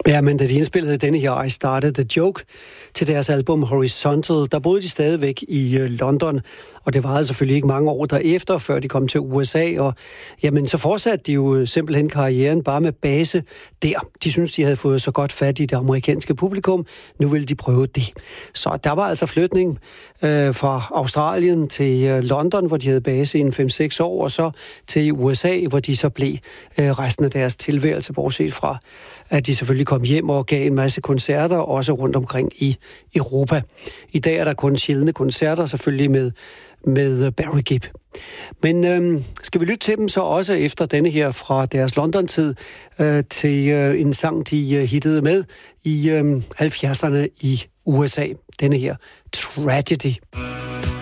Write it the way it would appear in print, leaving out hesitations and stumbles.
Ja, men da de indspillede denne her I Started the Joke til deres album Horizontal, der boede de stadigvæk i London, og det varede selvfølgelig ikke mange år derefter, før de kom til USA, og jamen, så fortsatte de jo simpelthen karrieren bare med base der. De synes, de havde fået så godt fat i det amerikanske publikum, nu ville de prøve det. Så der var altså flytning fra Australien til London, hvor de havde base i 5-6 år, og så til USA, hvor de så blev resten af deres tilværelse, bortset fra at de selvfølgelig kom hjem og gav en masse koncerter, også rundt omkring i Europa. I dag er der kun sjældne koncerter, selvfølgelig med Barry Gibb. Men skal vi lytte til dem så også efter denne her fra deres London-tid til en sang, de hittede med i 70'erne i USA. Denne her Tragedy.